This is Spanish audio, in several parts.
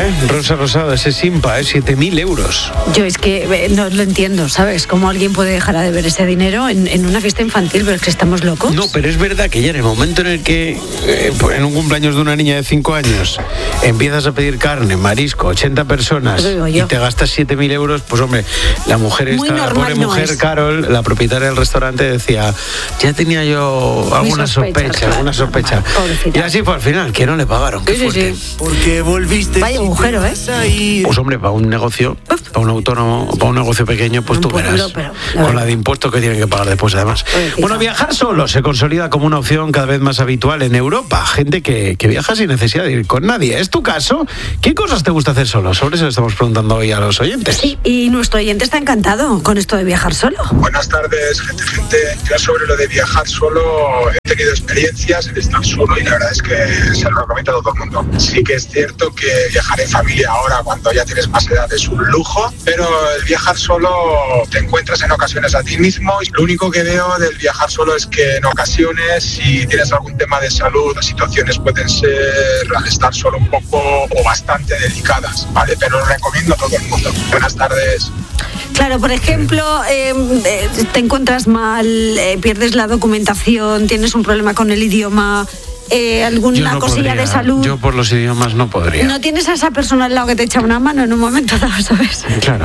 Rosa Rosado, ese Simpa, 7.000 euros. Yo es que no lo entiendo, ¿sabes? ¿Cómo alguien puede dejar de ver ese dinero en una fiesta infantil? ¿Pero es que estamos locos? No, pero es verdad que ya en el momento en el que en un cumpleaños de una niña de 5 años empiezas a pedir carne, marisco, 80 personas y te gastas 7.000 euros, pues hombre, la mujer esta, la pobre mujer no Carol, la propietaria del restaurante, decía, ya tenía yo alguna sospecha. Y así fue al final, que no le pagaron. Qué fuerte. Porque volviste. Vaya agujero, Pues hombre, para un negocio, para un autónomo, para un negocio pequeño, pues tú verás. Con la de impuestos que tienen que pagar después, además. Bueno, viajar solo se consolida como una opción cada vez más habitual en Europa. Gente que viaja sin necesidad de ir con nadie. ¿Es tu caso? ¿Qué cosas te gusta hacer solo? Sobre eso le estamos preguntando hoy a los oyentes. Sí, y nuestro oyente está encantado con esto de viajar solo. Buenas tardes, gente. Yo sobre lo de viajar solo he tenido experiencias en estar solo y la verdad es que se lo recomiendo a todo el mundo. Sí que es cierto que viajar en familia ahora, cuando ya tienes más edad, es un lujo, pero el viajar solo te encuentras en ocasiones a ti mismo y lo único que veo del viajar solo es que en ocasiones, si tienes algún tema de salud, las situaciones pueden ser al estar solo un poco o bastante delicadas, ¿vale? Pero lo recomiendo a todo el mundo. Buenas tardes. Claro, por ejemplo, te encuentras mal, pierdes la documentación, tienes un problema con el idioma, alguna cosilla de salud. Yo por los idiomas no podría. No tienes a esa persona al lado que te echa una mano en un momento dado, ¿sabes? Claro.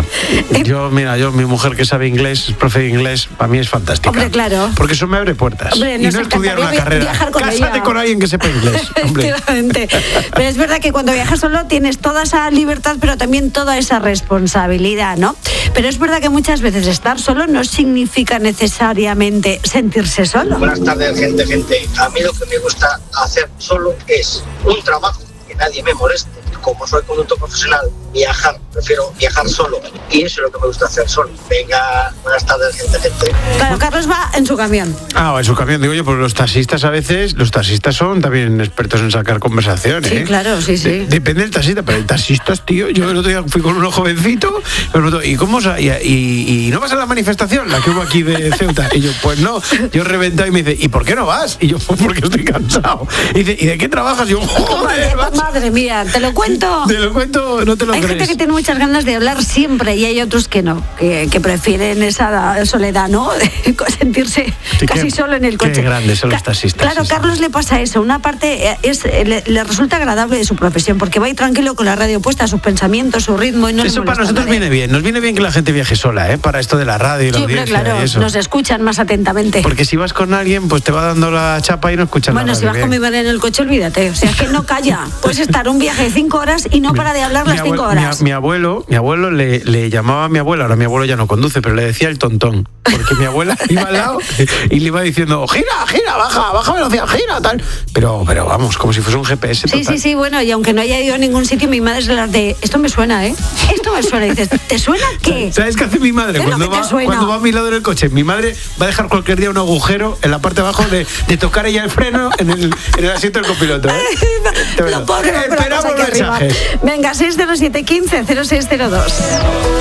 Mi mujer que sabe inglés, profe de inglés, para mí es fantástica. Hombre, claro. Porque eso me abre puertas. Hombre, y no estudiar una carrera. Cásate con alguien que sepa inglés. Efectivamente. Pero es verdad que cuando viajas solo tienes toda esa libertad, pero también toda esa responsabilidad, ¿no? Pero es verdad que muchas veces estar solo no significa necesariamente sentirse solo. Buenas tardes, gente. A mí lo que me gusta hacer solo es un trabajo, que nadie me moleste. Como soy conductor profesional, prefiero viajar solo. Y eso es lo que me gusta hacer solo. Venga, buenas tardes, gente. Claro, Carlos va en su camión. En su camión, digo yo, pues los taxistas a veces, son también expertos en sacar conversaciones. Sí, claro, sí. Depende del taxista, pero el taxistas, tío, yo el otro día fui con uno jovencito, ¿y cómo y no vas a la manifestación, la que hubo aquí de Ceuta? Y yo, pues no, yo reventado y me dice, ¿y por qué no vas? Y yo, pues porque estoy cansado. Y dice, ¿y de qué trabajas? Y yo, joder, madre mía, te lo cuento. Te lo cuento, no te lo crees. Hay gente que tiene muchas ganas de hablar siempre y hay otros que no, que prefieren esa soledad, ¿no? Sentirse casi solo en el coche. Qué grandes son los taxistas. Claro, Carlos le pasa eso. Una parte le resulta agradable de su profesión porque va ahí tranquilo con la radio puesta, sus pensamientos, su ritmo y no eso para nosotros viene bien. Nos viene bien que la gente viaje sola, para esto de la radio y la audiencia. Claro, y eso. nos escuchan más atentamente. Porque si vas con alguien, pues te va dando la chapa y no escuchan nada. Bueno, si vas con mi madre en el coche, olvídate. O sea, que no calla. Puedes estar un viaje de 5 horas y no para de hablar las 5 horas. Mi abuelo le llamaba a mi abuela, ahora mi abuelo ya no conduce, pero le decía el tontón. Porque mi abuela iba al lado y le iba diciendo, gira, baja velocidad, gira, tal. Pero vamos, como si fuese un GPS total. Sí, bueno, y aunque no haya ido a ningún sitio, mi madre es de las de, esto me suena, Esto me suena. Y dices, ¿te suena qué? ¿Sabes qué hace mi madre? Cuando va a mi lado en el coche, mi madre va a dejar cualquier día un agujero en la parte de abajo de tocar ella el freno en el asiento del copiloto. Lo pobre, esperamos mensajes. Venga, 607 15 0602.